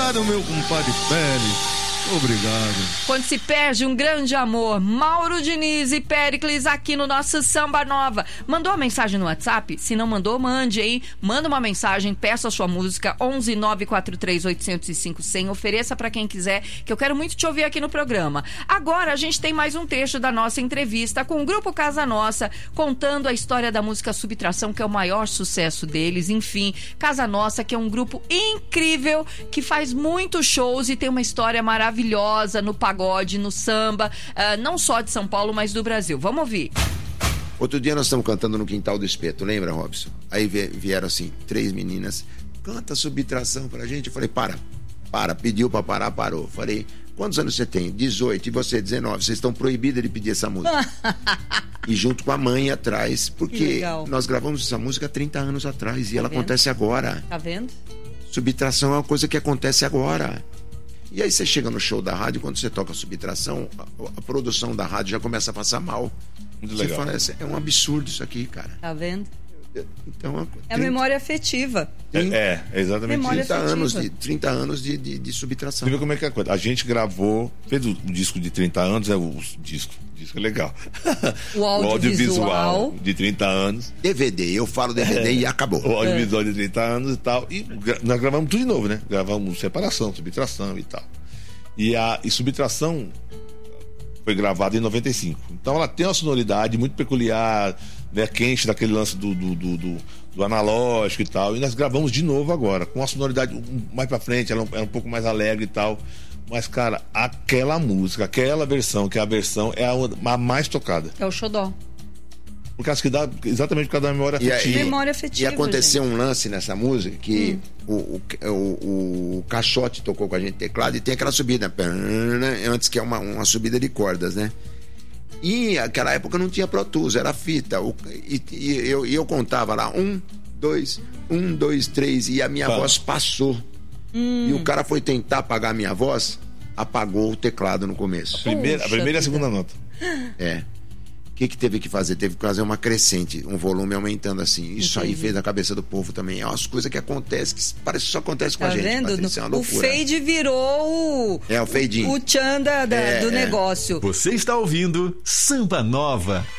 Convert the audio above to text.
Obrigado, meu compadre Pérez. Obrigado. Quando se perde um grande amor, Mauro Diniz e Péricles aqui no nosso Samba Nova. Mandou uma mensagem no WhatsApp? Se não mandou, mande, hein? Manda uma mensagem, peça a sua música, 11 943 805 100. Ofereça pra quem quiser, que eu quero muito te ouvir aqui no programa. Agora a gente tem mais um trecho da nossa entrevista com o Grupo Casa Nossa, contando a história da música Subtração, que é o maior sucesso deles. Enfim, Casa Nossa, que é um grupo incrível, que faz muitos shows e tem uma história maravilhosa no pagode, no samba, não só de São Paulo, mas do Brasil. Vamos ouvir. Outro dia nós estamos cantando no Quintal do Espeto, lembra, Robson? Aí vieram assim, 3 meninas, canta Subtração pra gente. Eu falei, para, pediu pra parar, parou. Falei, quantos anos você tem? 18, e você 19, vocês estão proibidas de pedir essa música. E junto com a mãe atrás, porque nós gravamos essa música há 30 anos atrás, e ela acontece agora. Tá vendo? Subtração é uma coisa que acontece agora. E aí você chega no show da rádio, quando você toca Subtração, a produção da rádio já começa a passar mal. Muito você legal. Fala, é um absurdo isso aqui, cara. Tá vendo? Então, é a memória afetiva. É exatamente memória isso. 30 anos de Subtração. Você vê como é que é a coisa. A gente gravou, fez o disco de 30 anos, o disco é legal. O audiovisual de 30 anos. DVD, eu falo DVD e acabou. O audiovisual de 30 anos e tal. E nós gravamos tudo de novo, né? Gravamos Separação, Subtração e tal. E Subtração foi gravada em 95. Então ela tem uma sonoridade muito peculiar, né, quente daquele lance do analógico e tal. E nós gravamos de novo agora, com uma sonoridade mais pra frente, ela é um pouco mais alegre e tal. Mas, cara, aquela música, aquela versão, que é a versão, é a mais tocada. É o xodó. Por causa que dá, exatamente por causa da memória afetiva. Memória afetiva, e aconteceu gente. Um lance nessa música que o Caixote tocou com a gente teclado e tem aquela subida, antes que é uma subida de cordas, né? E naquela época não tinha Pro Tools, era fita. Eu contava lá, 1, 2, 1, 2, 3, e a minha voz passou. E o cara foi tentar apagar a minha voz, apagou o teclado no começo. A primeira e a segunda nota. É. O que teve que fazer? Teve que fazer uma crescente, um volume aumentando assim. Isso aí fez na cabeça do povo também. É umas coisas que acontecem, que parece que só acontece com a gente. Vendo? Patrícia, é uma loucura. O fade virou o fadinho. O tchan do negócio. Você está ouvindo Samba Nova.